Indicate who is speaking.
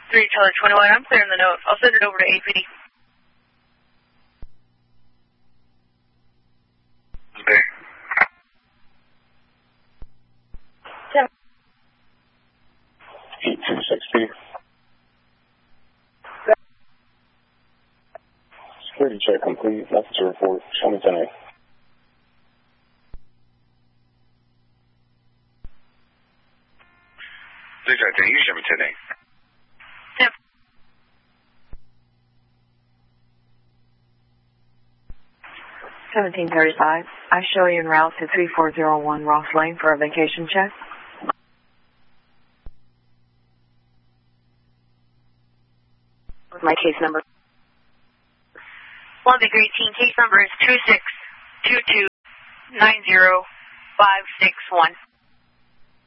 Speaker 1: 3 Charlie 21, I'm clearing the note. I'll send it over to APD.
Speaker 2: Okay. 826B. Security check complete. Nothing to report. Show me 10A. Can you show me 10A?
Speaker 1: Yep.
Speaker 3: 1735. I show you en route to 3401 Ross Lane for a vacation check. My case number.
Speaker 1: Columbia Green, case number is 2622905661.